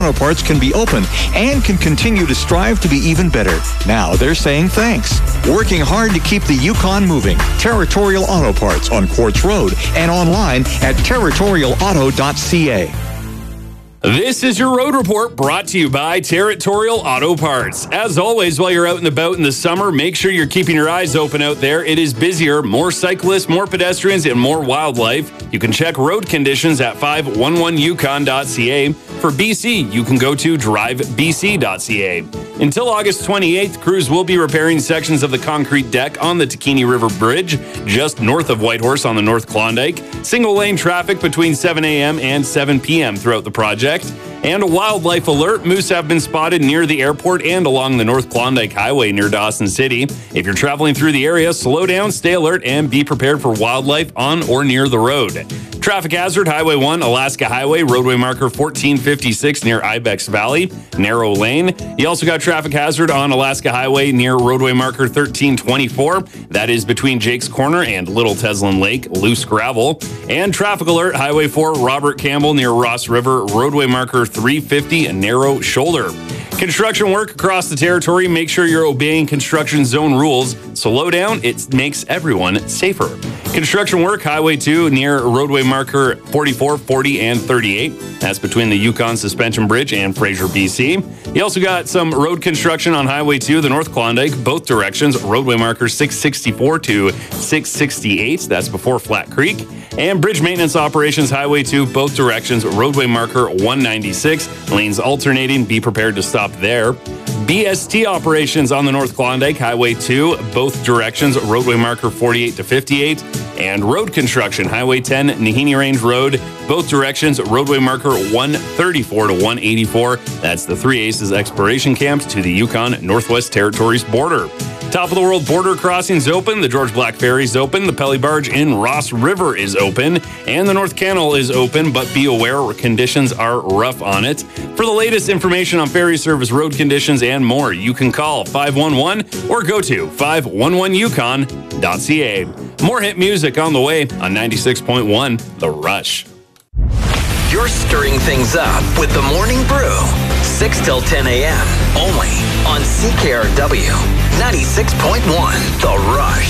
Auto Parts can be open and can continue to strive to be even better. Now they're saying thanks. Working hard to keep the Yukon moving. Territorial Auto Parts on Quartz Road and online at territorialauto.ca. This is your road report brought to you by Territorial Auto Parts. As always, while you're out and about in the summer, make sure you're keeping your eyes open out there. It is busier, more cyclists, more pedestrians, and more wildlife. You can check road conditions at 511yukon.ca. For BC, you can go to drivebc.ca. Until August 28th, crews will be repairing sections of the concrete deck on the Takini River Bridge, just north of Whitehorse on the North Klondike. Single-lane traffic between 7 a.m. and 7 p.m. throughout the project. And a wildlife alert. Moose have been spotted near the airport and along the North Klondike Highway near Dawson City. If you're traveling through the area, slow down, stay alert, and be prepared for wildlife on or near the road. Traffic hazard, Highway 1, Alaska Highway, roadway marker 1456 near Ibex Valley, narrow lane. You also got traffic hazard on Alaska Highway near roadway marker 1324. That is between Jake's Corner and Little Teslin Lake, loose gravel. And traffic alert, Highway 4, Robert Campbell near Ross River, roadway marker 350, a narrow shoulder. Construction work across the territory. Make sure you're obeying construction zone rules. Slow down. It makes everyone safer. Construction work, Highway 2 near roadway marker 44, 40, and 38. That's between the Yukon Suspension Bridge and Fraser, BC. You also got some road construction on Highway 2, the North Klondike, both directions, roadway marker 664 to 668. That's before Flat Creek. And bridge maintenance operations, Highway 2, both directions, roadway marker 196. Lanes alternating. Be prepared to stop there. BST operations on the North Klondike, Highway 2, both directions, roadway marker 48 to 58. And road construction, Highway 10, Nahini Range Road, both directions, roadway marker 134 to 184. That's the Three Aces Exploration Camp to the Yukon Northwest Territories border. Top of the World border crossings open. The George Black Ferry is open. The Pelly Barge in Ross River is open. And the North Canal is open, but be aware conditions are rough on it. For the latest information on ferry service, road conditions, and more, you can call 511 or go to 511yukon.ca. More hit music on the way on 96.1 The Rush. You're stirring things up with the Morning Brew. 6 till 10 a.m. only on CKRW 96.1 The Rush.